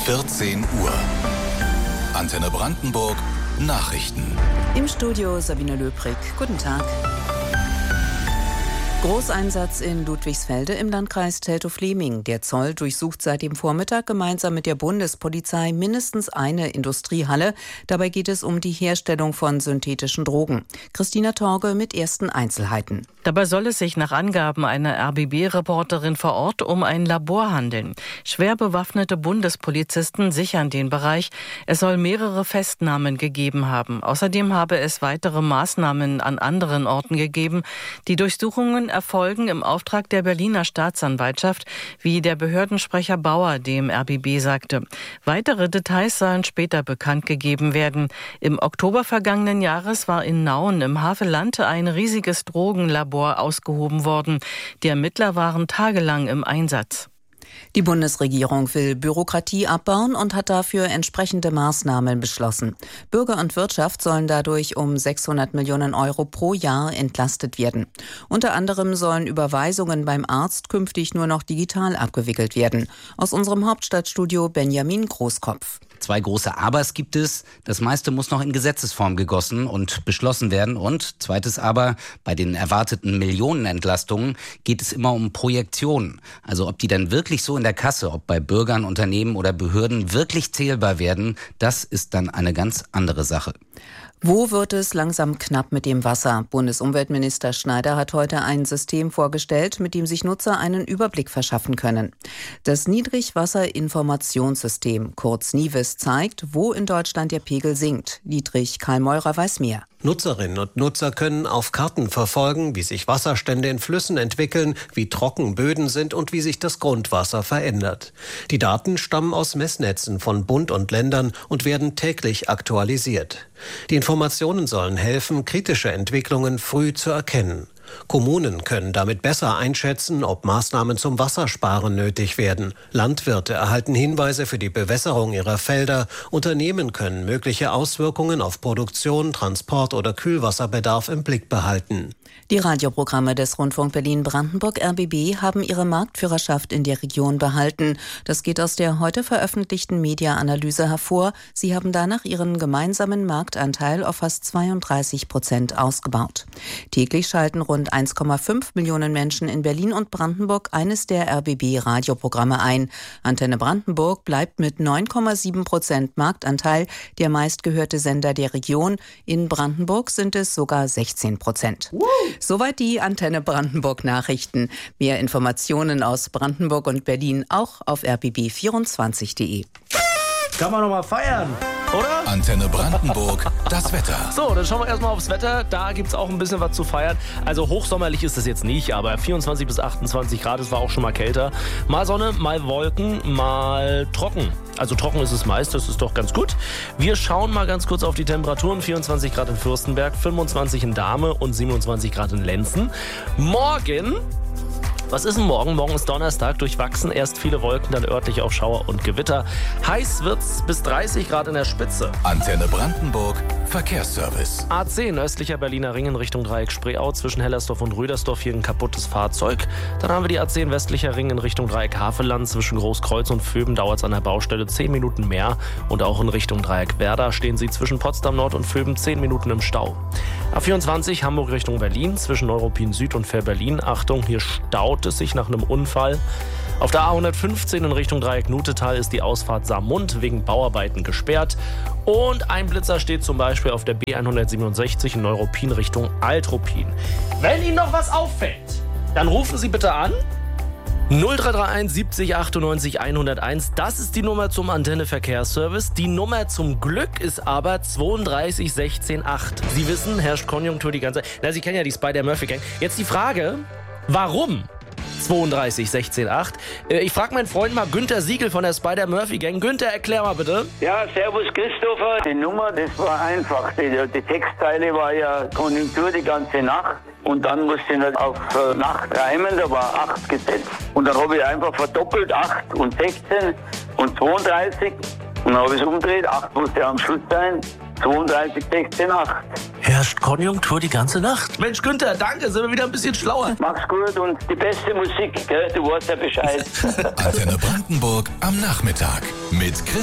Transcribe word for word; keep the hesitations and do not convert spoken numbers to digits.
vierzehn Uhr. Antenne Brandenburg Nachrichten. Im Studio Sabine Löbrig. Guten Tag. Großeinsatz in Ludwigsfelde im Landkreis Teltow-Fläming. Der Zoll durchsucht seit dem Vormittag gemeinsam mit der Bundespolizei mindestens eine Industriehalle. Dabei geht es um die Herstellung von synthetischen Drogen. Christina Torge mit ersten Einzelheiten. Dabei soll es sich nach Angaben einer R B B-Reporterin vor Ort um ein Labor handeln. Schwer bewaffnete Bundespolizisten sichern den Bereich. Es soll mehrere Festnahmen gegeben haben. Außerdem habe es weitere Maßnahmen an anderen Orten gegeben. Die Durchsuchungen erfolgen im Auftrag der Berliner Staatsanwaltschaft, wie der Behördensprecher Bauer dem R B B sagte. Weitere Details sollen später bekannt gegeben werden. Im Oktober vergangenen Jahres war in Nauen im Havelland ein riesiges Drogenlabor ausgehoben worden. Die Ermittler waren tagelang im Einsatz. Die Bundesregierung will Bürokratie abbauen und hat dafür entsprechende Maßnahmen beschlossen. Bürger und Wirtschaft sollen dadurch um sechshundert Millionen Euro pro Jahr entlastet werden. Unter anderem sollen Überweisungen beim Arzt künftig nur noch digital abgewickelt werden. Aus unserem Hauptstadtstudio Benjamin Großkopf. Zwei große Abers gibt es. Das meiste muss noch in Gesetzesform gegossen und beschlossen werden. Und zweites Aber, bei den erwarteten Millionenentlastungen geht es immer um Projektionen. Also ob die dann wirklich so in der Kasse, ob bei Bürgern, Unternehmen oder Behörden wirklich zählbar werden, das ist dann eine ganz andere Sache. Wo wird es langsam knapp mit dem Wasser? Bundesumweltminister Schneider hat heute ein System vorgestellt, mit dem sich Nutzer einen Überblick verschaffen können. Das Niedrigwasserinformationssystem, kurz NIWIS, zeigt, wo in Deutschland der Pegel sinkt. Dietrich Karl-Meurer weiß mehr. Nutzerinnen und Nutzer können auf Karten verfolgen, wie sich Wasserstände in Flüssen entwickeln, wie trocken Böden sind und wie sich das Grundwasser verändert. Die Daten stammen aus Messnetzen von Bund und Ländern und werden täglich aktualisiert. Die Informationen sollen helfen, kritische Entwicklungen früh zu erkennen. Kommunen können damit besser einschätzen, ob Maßnahmen zum Wassersparen nötig werden. Landwirte erhalten Hinweise für die Bewässerung ihrer Felder. Unternehmen können mögliche Auswirkungen auf Produktion, Transport oder Kühlwasserbedarf im Blick behalten. Die Radioprogramme des Rundfunk Berlin-Brandenburg R B B haben ihre Marktführerschaft in der Region behalten. Das geht aus der heute veröffentlichten Media-Analyse hervor. Sie haben danach ihren gemeinsamen Marktanteil auf fast zweiunddreißig Prozent ausgebaut. Täglich schalten rund eins Komma fünf Millionen Menschen in Berlin und Brandenburg eines der R B B-Radioprogramme ein. Antenne Brandenburg bleibt mit neun Komma sieben Prozent Marktanteil der meistgehörte Sender der Region. In Brandenburg sind es sogar sechzehn Prozent. Soweit die Antenne Brandenburg Nachrichten. Mehr Informationen aus Brandenburg und Berlin auch auf r b b vierundzwanzig punkt de. Kann man noch mal feiern, oder? Antenne Brandenburg, das Wetter. So, dann schauen wir erstmal aufs Wetter. Da gibt es auch ein bisschen was zu feiern. Also hochsommerlich ist es jetzt nicht, aber vierundzwanzig bis achtundzwanzig Grad, es war auch schon mal kälter. Mal Sonne, mal Wolken, mal trocken. Also trocken ist es meist, das ist doch ganz gut. Wir schauen mal ganz kurz auf die Temperaturen. vierundzwanzig Grad in Fürstenberg, fünfundzwanzig in Dahme und siebenundzwanzig Grad in Lenzen. Morgen... Was ist denn morgen? Morgen ist Donnerstag, durchwachsen, erst viele Wolken, dann örtlich auch Schauer und Gewitter. Heiß wird's bis dreißig Grad in der Spitze. Antenne Brandenburg, Verkehrsservice. A zehn, östlicher Berliner Ring in Richtung Dreieck Spreeau, zwischen Hellersdorf und Rüdersdorf hier ein kaputtes Fahrzeug. Dann haben wir die A zehn, westlicher Ring in Richtung Dreieck Havelland, zwischen Großkreuz und Vöben dauert es an der Baustelle zehn Minuten mehr. Und auch in Richtung Dreieck Werder stehen Sie zwischen Potsdam Nord und Vöben zehn Minuten im Stau. A vierundzwanzig, Hamburg Richtung Berlin, zwischen Neuruppin Süd und Fähr-Berlin. Achtung, hier staut es sich nach einem Unfall. Auf der A hundertfünfzehn in Richtung Dreieck Nutetal ist die Ausfahrt Saarmund wegen Bauarbeiten gesperrt. Und ein Blitzer steht zum Beispiel auf der B hundertsiebenundsechzig in Neuruppin Richtung Altruppin. Wenn Ihnen noch was auffällt, dann rufen Sie bitte an. null drei drei eins siebzig achtundneunzig hunderteins, das ist die Nummer zum Antenne-Verkehrsservice. Die Nummer zum Glück ist aber zweiunddreißig sechzehn acht. Sie wissen, herrscht Konjunktur die ganze Zeit. Na, Sie kennen ja die Spider-Murphy-Gang. Jetzt die Frage, warum zweiunddreißig sechzehn acht? Ich frage meinen Freund mal Günther Siegel von der Spider-Murphy-Gang. Günther, erklär mal bitte. Ja, servus Christopher. Die Nummer, das war einfach. Die, die Textzeile war ja Konjunktur die ganze Nacht. Und dann musste ich nicht auf äh, Nacht reimen, da war acht gesetzt. Und dann habe ich einfach verdoppelt, acht und sechzehn und zweiunddreißig. Und dann habe ich es umgedreht, acht musste am Schluss sein, zweiunddreißig sechzehn acht. Herrscht Konjunktur die ganze Nacht. Mensch, Günther, danke, sind wir wieder ein bisschen schlauer. Mach's gut und die beste Musik, gell? Du weißt ja Bescheid. Antenne Brandenburg am Nachmittag mit Chris